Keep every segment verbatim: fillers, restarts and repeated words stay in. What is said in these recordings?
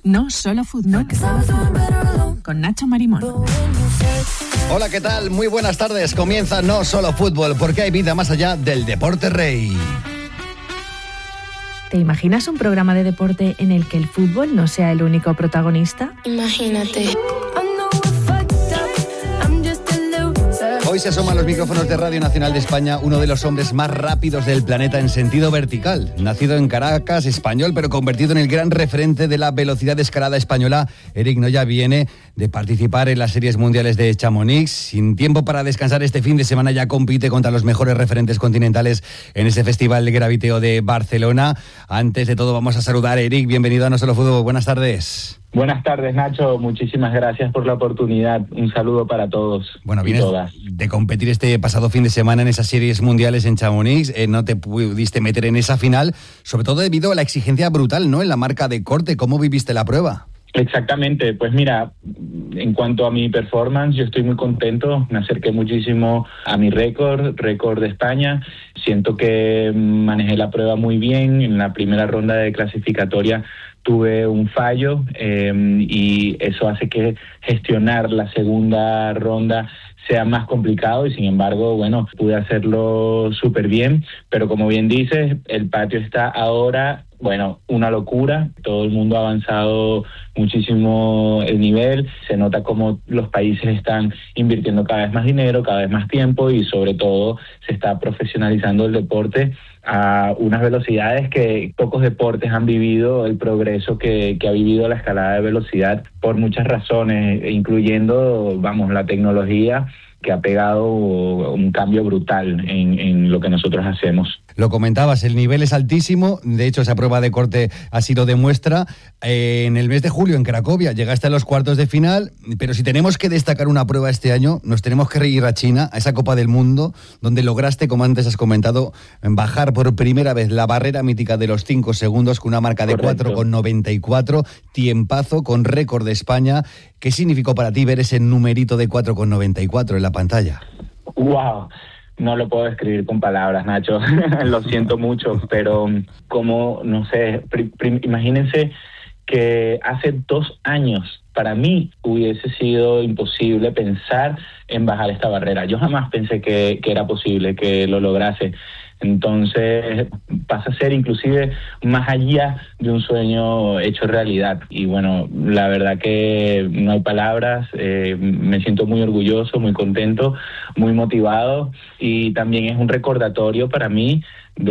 No Solo Fútbol. Con Nacho Marimón. Hola, ¿qué tal? Muy buenas tardes. Comienza No Solo Fútbol, porque hay vida más allá del deporte rey. ¿Te imaginas un programa de deporte en el que el fútbol no sea el único protagonista? Imagínate. Hoy se asoma a los micrófonos de Radio Nacional de España uno de los hombres más rápidos del planeta en sentido vertical. Nacido en Caracas, español, pero convertido en el gran referente de la velocidad de escalada española, Eric Noya viene de participar en las series mundiales de Chamonix. Sin tiempo para descansar este fin de semana, ya compite contra los mejores referentes continentales en ese Festival de Graviteo de Barcelona. Antes de todo, vamos a saludar a Eric. Bienvenido a No Solo Fútbol. Buenas tardes. Buenas tardes, Nacho. Muchísimas gracias por la oportunidad. Un saludo para todos. Bueno, y vienes todas. de competir este pasado fin de semana en esas series mundiales en Chamonix. Eh, no te pudiste meter en esa final, sobre todo debido a la exigencia brutal, ¿no?, en la marca de corte. ¿Cómo viviste la prueba? Exactamente. Pues mira, en cuanto a mi performance, yo estoy muy contento. Me acerqué muchísimo a mi récord, récord de España. Siento que manejé la prueba muy bien. En la primera ronda de clasificatoria tuve un fallo eh, y eso hace que gestionar la segunda ronda sea más complicado y sin embargo, bueno, pude hacerlo súper bien, pero como bien dices, el patio está ahora, bueno, una locura. Todo el mundo ha avanzado muchísimo el nivel, se nota como los países están invirtiendo cada vez más dinero, cada vez más tiempo y sobre todo se está profesionalizando el deporte a unas velocidades que pocos deportes han vivido, el progreso que, que ha vivido la escalada de velocidad por muchas razones, incluyendo, vamos, la tecnología que ha pegado un cambio brutal en, en lo que nosotros hacemos. Lo comentabas, el nivel es altísimo, de hecho esa prueba de corte así lo demuestra. Eh, en el mes de julio en Cracovia llegaste a los cuartos de final, pero si tenemos que destacar una prueba este año, nos tenemos que ir a China, a esa Copa del Mundo, donde lograste, como antes has comentado, bajar por primera vez la barrera mítica de los cinco segundos con una marca de cuatro con noventa y cuatro, tiempazo con récord de España. ¿Qué significó para ti ver ese numerito de cuatro con noventa y cuatro en la pantalla? ¡Wow! No lo puedo describir con palabras, Nacho. Lo siento mucho, pero como, no sé, pr- pr- imagínense que hace dos años para mí hubiese sido imposible pensar en bajar esta barrera. Yo jamás pensé que, que era posible, que lo lograse. Entonces pasa a ser inclusive más allá de un sueño hecho realidad. Y bueno, la verdad que no hay palabras, eh, me siento muy orgulloso, muy contento, muy motivado y también es un recordatorio para mí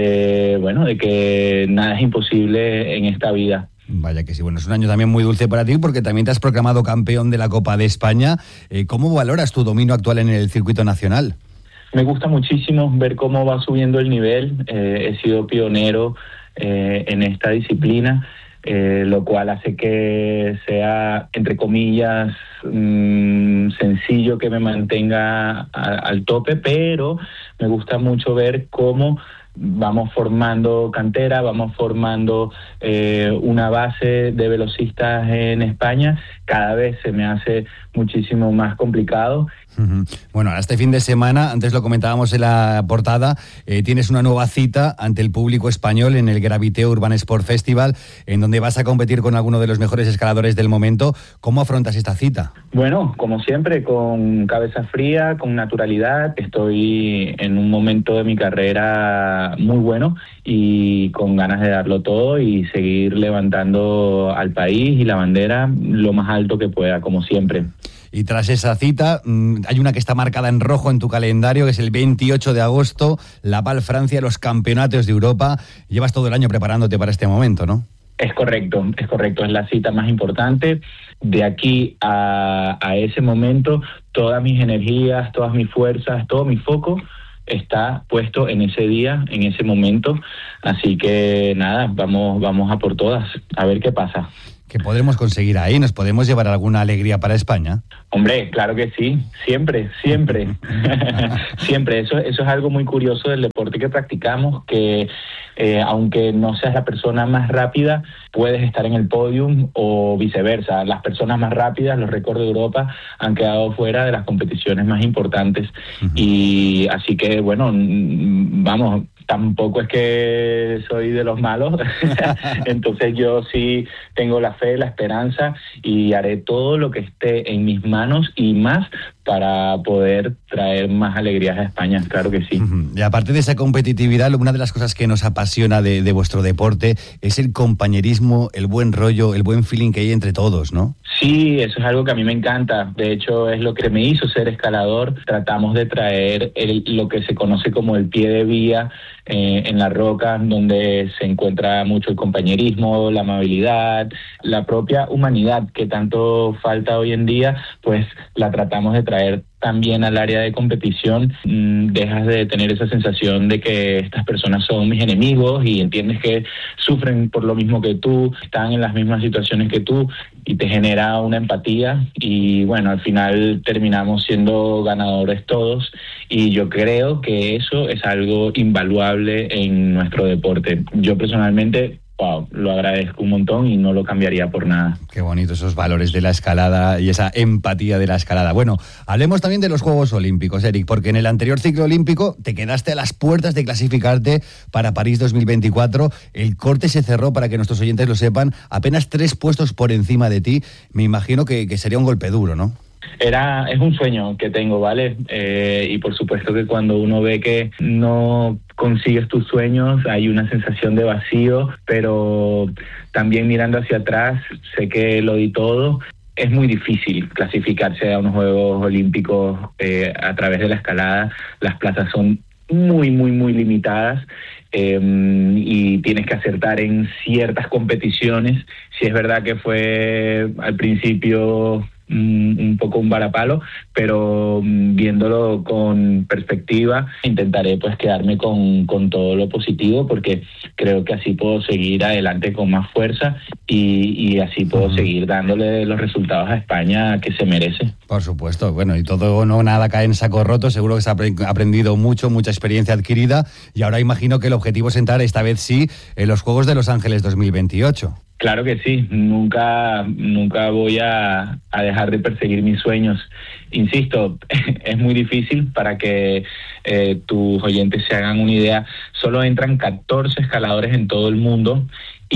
de, bueno, de que nada es imposible en esta vida. Vaya que sí, bueno, es un año también muy dulce para ti porque también te has proclamado campeón de la Copa de España. Eh, ¿Cómo valoras tu dominio actual en el circuito nacional? Me gusta muchísimo ver cómo va subiendo el nivel. Eh, he sido pionero eh, en esta disciplina, eh, lo cual hace que sea, entre comillas, mmm, sencillo que me mantenga a, al tope, pero me gusta mucho ver cómo vamos formando cantera, vamos formando eh, una base de velocistas en España. Cada vez se me hace muchísimo más complicado. Bueno, este fin de semana, antes lo comentábamos en la portada, eh, tienes una nueva cita ante el público español en el Graviteo Urban Sport Festival, en donde vas a competir con alguno de los mejores escaladores del momento. ¿Cómo afrontas esta cita? Bueno, como siempre, con cabeza fría, con naturalidad. Estoy en un momento de mi carrera muy bueno y con ganas de darlo todo y seguir levantando al país y la bandera lo más alto que pueda, como siempre. Y tras esa cita, hay una que está marcada en rojo en tu calendario, que es el veintiocho de agosto, Laval, Francia, los campeonatos de Europa. Llevas todo el año preparándote para este momento, ¿no? Es correcto, es correcto, es la cita más importante. De aquí a, a ese momento, todas mis energías, todas mis fuerzas, todo mi foco está puesto en ese día, en ese momento. Así que nada, vamos, vamos a por todas, a ver qué pasa. ¿Qué podremos conseguir ahí? ¿Nos podemos llevar alguna alegría para España? Hombre, claro que sí, siempre, siempre, siempre. Eso, eso es algo muy curioso del deporte que practicamos, que eh, aunque no seas la persona más rápida, puedes estar en el podium o viceversa. Las personas más rápidas, los récords de Europa, han quedado fuera de las competiciones más importantes. Uh-huh. Y así que, bueno, vamos, tampoco es que soy de los malos, entonces yo sí tengo la fe, la esperanza y haré todo lo que esté en mis manos y más para poder traer más alegrías a España, claro que sí. Y aparte de esa competitividad, una de las cosas que nos apasiona de, de vuestro deporte es el compañerismo, el buen rollo, el buen feeling que hay entre todos, ¿no? Sí, eso es algo que a mí me encanta. De hecho, es lo que me hizo ser escalador. Tratamos de traer el, lo que se conoce como el pie de vía eh, en la roca, donde se encuentra mucho el compañerismo, la amabilidad, la propia humanidad que tanto falta hoy en día, pues la tratamos de traer también al área de competición. Dejas de tener esa sensación de que estas personas son mis enemigos y entiendes que sufren por lo mismo que tú, están en las mismas situaciones que tú y te genera una empatía y bueno, al final terminamos siendo ganadores todos y yo creo que eso es algo invaluable en nuestro deporte. Yo personalmente wow, lo agradezco un montón y no lo cambiaría por nada. Qué bonito esos valores de la escalada y esa empatía de la escalada. Bueno, hablemos también de los Juegos Olímpicos, Eric, porque en el anterior ciclo olímpico te quedaste a las puertas de clasificarte para París dos mil veinticuatro. El corte se cerró, para que nuestros oyentes lo sepan, apenas tres puestos por encima de ti. Me imagino que, que sería un golpe duro, ¿no? Era, es un sueño que tengo, ¿vale? Eh, y por supuesto que cuando uno ve que no consigues tus sueños, hay una sensación de vacío, pero también mirando hacia atrás, sé que lo di todo. Es muy difícil clasificarse a unos Juegos Olímpicos eh, a través de la escalada. Las plazas son muy, muy, muy limitadas. Eh, y tienes que acertar en ciertas competiciones. Sí es verdad que fue al principio un, un poco un varapalo, pero viéndolo con perspectiva intentaré pues quedarme con, con todo lo positivo, porque creo que así puedo seguir adelante con más fuerza y, y así puedo seguir dándole los resultados a España que se merece. Por supuesto, bueno, y todo, no nada cae en saco roto, seguro que se ha aprendido mucho, mucha experiencia adquirida, y ahora imagino que el objetivo es entrar esta vez sí en los Juegos de Los Ángeles dos mil veintiocho. Claro que sí, nunca, nunca voy a, a dejar de perseguir mis sueños. Insisto, es muy difícil. Para que eh, tus oyentes se hagan una idea, solo entran catorce escaladores en todo el mundo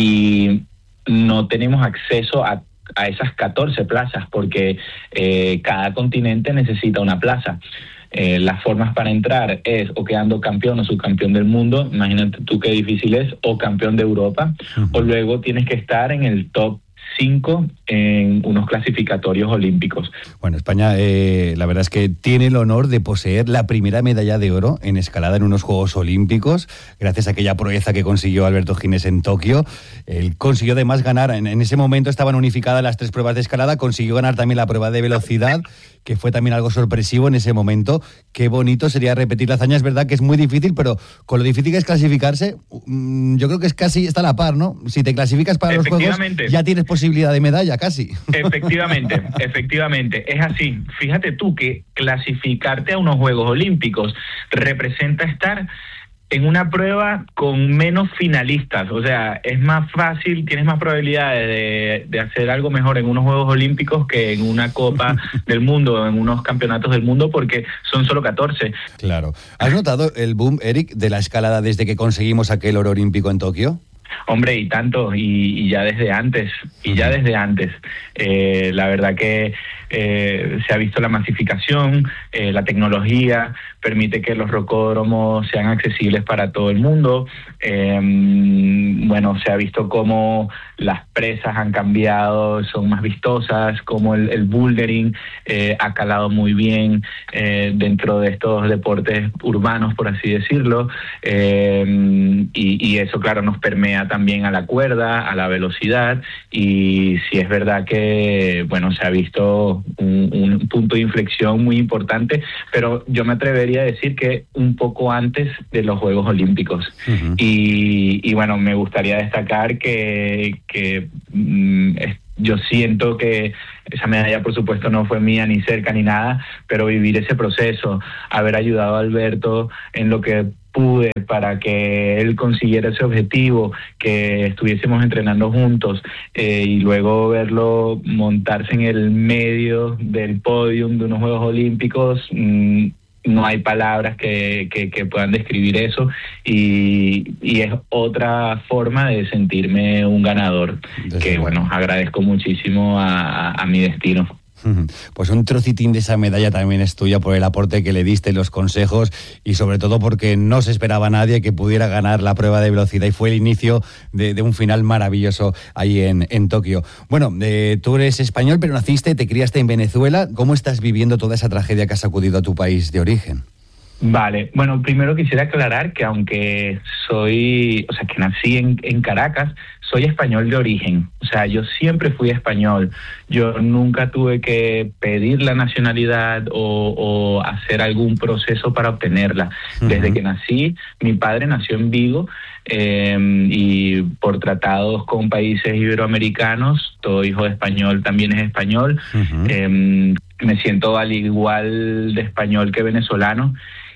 y no tenemos acceso a a esas catorce plazas porque eh, cada continente necesita una plaza. Eh, las formas para entrar es o quedando campeón o subcampeón del mundo, imagínate tú qué difícil es, o campeón de Europa, uh-huh. o luego tienes que estar en el top cinco en unos clasificatorios olímpicos. Bueno, España eh, la verdad es que tiene el honor de poseer la primera medalla de oro en escalada en unos Juegos Olímpicos, gracias a aquella proeza que consiguió Alberto Ginés en Tokio. Él consiguió además ganar, en, en ese momento estaban unificadas las tres pruebas de escalada, consiguió ganar también la prueba de velocidad, que fue también algo sorpresivo en ese momento. Qué bonito sería repetir la hazaña. Es verdad que es muy difícil, pero con lo difícil que es clasificarse, yo creo que es casi está a la par, ¿no? Si te clasificas para los Juegos, ya tienes posibilidad de medalla casi. Efectivamente, efectivamente, es así. Fíjate tú que clasificarte a unos Juegos Olímpicos representa estar en una prueba con menos finalistas, o sea, es más fácil, tienes más probabilidades de, de hacer algo mejor en unos Juegos Olímpicos que en una Copa del Mundo, en unos campeonatos del mundo, porque son solo catorce. Claro. ¿Has notado el boom, Eric, de la escalada desde que conseguimos aquel oro olímpico en Tokio? Hombre, y tanto, y, y ya desde antes, y ya desde antes. Eh, la verdad que eh, se ha visto la masificación, eh, la tecnología permite que los rocódromos sean accesibles para todo el mundo. Eh, bueno, se ha visto cómo las presas han cambiado, son más vistosas, cómo el, el bouldering eh, ha calado muy bien eh, dentro de estos deportes urbanos, por así decirlo, eh, y, y eso, claro, nos permea también a la cuerda, a la velocidad, y sí es verdad que, bueno, se ha visto un, un punto de inflexión muy importante, pero yo me atrevería a decir que un poco antes de los Juegos Olímpicos. Uh-huh. Y, y bueno, me gustaría destacar que, que mm, yo siento que esa medalla, por supuesto, no fue mía ni cerca ni nada, pero vivir ese proceso, haber ayudado a Alberto en lo que pude para que él consiguiera ese objetivo, que estuviésemos entrenando juntos eh, y luego verlo montarse en el medio del podium de unos Juegos Olímpicos, mmm, no hay palabras que, que, que puedan describir eso, y, y es otra forma de sentirme un ganador, Desde que bueno, agradezco muchísimo a, a mi destino. Pues un trocitín de esa medalla también es tuya por el aporte que le diste, los consejos y sobre todo porque no se esperaba nadie que pudiera ganar la prueba de velocidad y fue el inicio de, de un final maravilloso ahí en, en Tokio. Bueno, eh, tú eres español pero naciste, te criaste en Venezuela. ¿Cómo estás viviendo toda esa tragedia que ha sacudido a tu país de origen? Vale, bueno, primero quisiera aclarar que aunque soy, o sea, que nací en, en Caracas, soy español de origen. O sea, yo siempre fui español. Yo nunca tuve que pedir la nacionalidad o, o hacer algún proceso para obtenerla. Uh-huh. Desde que nací, mi padre nació en Vigo eh, y por tratados con países iberoamericanos, todo hijo de español también es español. Uh-huh. Eh, me siento al igual de español que venezolano.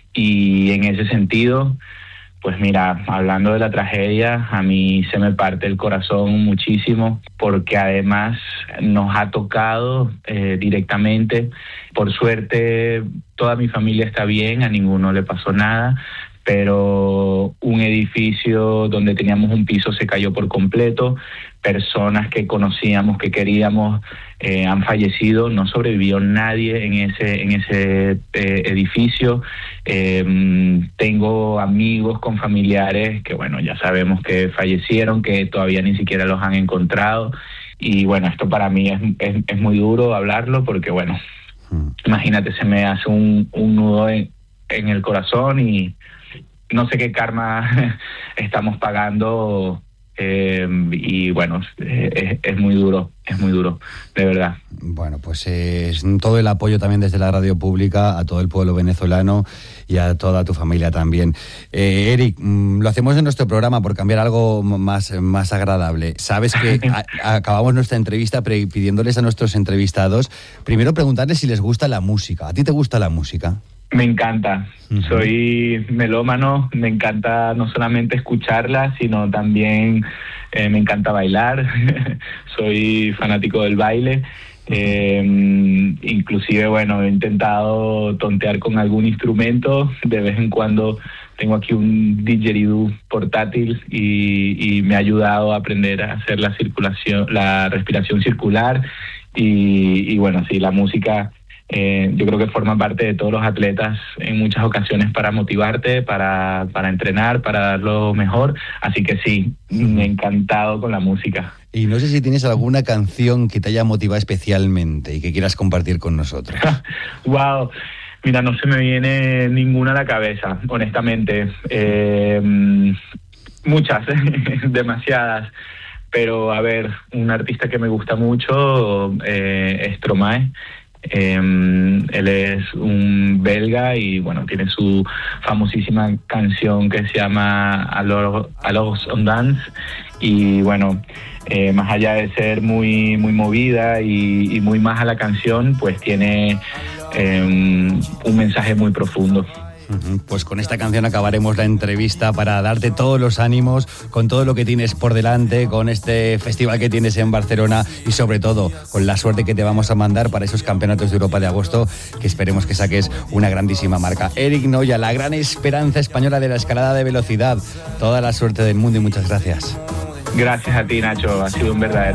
Y en ese sentido, pues mira, hablando de la tragedia, a mí se me parte el corazón muchísimo porque además nos ha tocado eh, directamente. Por suerte, toda mi familia está bien, a ninguno le pasó nada, pero un edificio donde teníamos un piso se cayó por completo. Personas que conocíamos, que queríamos, eh, han fallecido. No sobrevivió nadie en ese en ese eh, edificio. Eh, tengo amigos con familiares que, bueno, ya sabemos que fallecieron, que todavía ni siquiera los han encontrado. Y bueno, esto para mí es, es, es muy duro hablarlo porque, bueno, hmm. imagínate, se me hace un, un nudo en, en el corazón y no sé qué karma estamos pagando. Eh, y bueno, es, es muy duro, es muy duro, de verdad. Bueno, pues es todo el apoyo también desde la radio pública a todo el pueblo venezolano y a toda tu familia también. Eh, Eric, lo hacemos en nuestro programa por cambiar algo más, más agradable. Sabes que a, acabamos nuestra entrevista pidiéndoles a nuestros entrevistados, primero preguntarles si les gusta la música. ¿A ti te gusta la música? Me encanta, uh-huh. Soy melómano, me encanta no solamente escucharla, sino también eh, me encanta bailar, soy fanático del baile, eh, inclusive, bueno, he intentado tontear con algún instrumento, de vez en cuando tengo aquí un didgeridoo portátil y, y me ha ayudado a aprender a hacer la circulación, la respiración circular y, y bueno, sí, la música... Eh, yo creo que forma parte de todos los atletas en muchas ocasiones para motivarte, para, para entrenar, para dar lo mejor. Así que sí, me he encantado con la música. Y no sé si tienes alguna canción que te haya motivado especialmente y que quieras compartir con nosotros. Wow, mira, no se me viene ninguna a la cabeza, honestamente. Eh, muchas, demasiadas. Pero a ver, un artista que me gusta mucho eh, es Stromae. Eh, él es un belga y bueno, tiene su famosísima canción que se llama Alors, Alors on Dance y bueno, eh, más allá de ser muy, muy movida y, y muy más a la canción, pues tiene eh, un mensaje muy profundo. Pues con esta canción acabaremos la entrevista para darte todos los ánimos con todo lo que tienes por delante, con este festival que tienes en Barcelona y sobre todo con la suerte que te vamos a mandar para esos campeonatos de Europa de agosto, que esperemos que saques una grandísima marca. Eric Noya, la gran esperanza española de la escalada de velocidad. Toda la suerte del mundo y muchas gracias. Gracias a ti, Nacho, ha sido un verdadero